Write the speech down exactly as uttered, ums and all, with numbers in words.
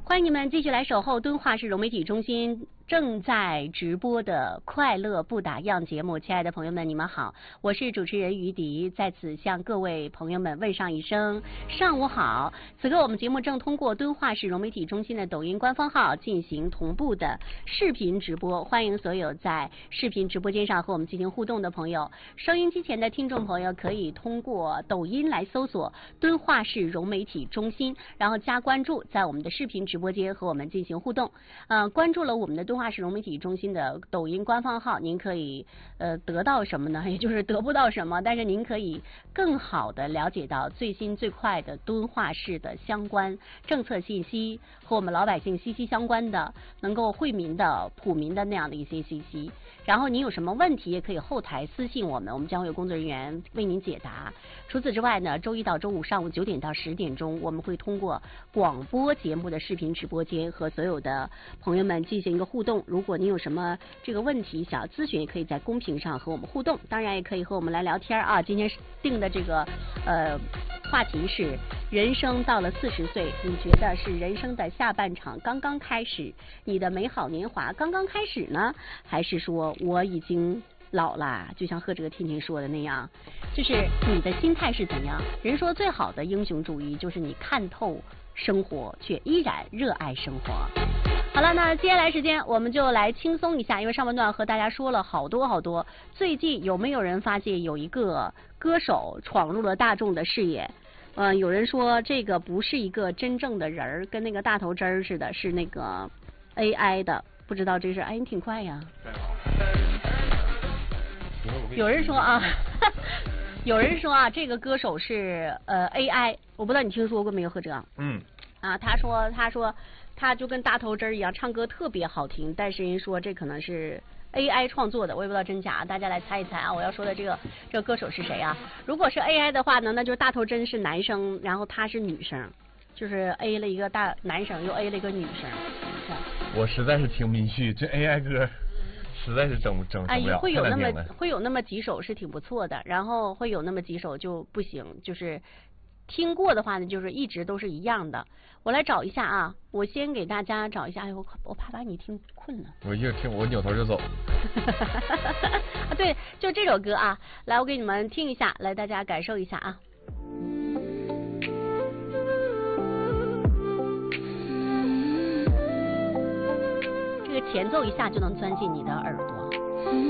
欢迎你们继续来守候敦化市融媒体中心正在直播的快乐不打烊节目。亲爱的朋友们，你们好，我是主持人于迪，在此向各位朋友们问上一声上午好。此刻我们节目正通过敦化市融媒体中心的抖音官方号进行同步的视频直播，欢迎所有在视频直播间上和我们进行互动的朋友。收音机前的听众朋友可以通过抖音来搜索敦化市融媒体中心，然后加关注，在我们的视频直播间和我们进行互动。呃，关注了我们的敦化市融媒体中心的抖音官方号，您可以呃得到什么呢？也就是得不到什么，但是您可以更好的了解到最新最快的敦化市的相关政策信息，和我们老百姓息息相关的，能够惠民的、普民的那样的一些信息。然后您有什么问题，也可以后台私信我们，我们将会有工作人员为您解答。除此之外呢，周一到周五上午九点到十点钟，我们会通过广播节目的视频直播间和所有的朋友们进行一个互动。如果您有什么这个问题想要咨询，也可以在公屏上和我们互动，当然也可以和我们来聊天啊。今天定的这个呃话题是人生到了四十岁，你觉得是人生的下半场刚刚开始，你的美好年华刚刚开始呢，还是说我已经老了？就像贺哲天天说的那样，就是你的心态是怎样？人说最好的英雄主义就是你看透生活，却依然热爱生活。好了，那接下来时间我们就来轻松一下，因为上半段和大家说了好多好多。最近有没有人发现有一个歌手闯入了大众的视野？嗯、呃，有人说这个不是一个真正的人儿，跟那个大头针儿似的，是那个 A I 的，不知道这是。哎，你挺快呀。有人说啊，有人说啊，这个歌手是呃 A I， 我不知道你听说过没有，贺哲？ 嗯。 啊，他说他说他就跟大头针一样，唱歌特别好听，但是人说这可能是 A I 创作的，我也不知道真假，大家来猜一猜啊！我要说的这个这个歌手是谁啊？如果是 A I 的话呢，那就是大头针是男生，然后他是女生，就是 A 了一个大男生，又 A 了一个女生。 我实在是听不进去，这 A I 歌实在是整整不了。 哎，会有那么会有那么几首是挺不错的，然后会有那么几首就不行，就是听过的话呢，就是一直都是一样的。我来找一下啊，我先给大家找一下。哎呦，我我怕把你听困了。 我一听，我扭头就走。 啊，对，就这首歌啊，来，我给你们听一下，来，大家感受一下啊。这个前奏一下就能钻进你的耳朵。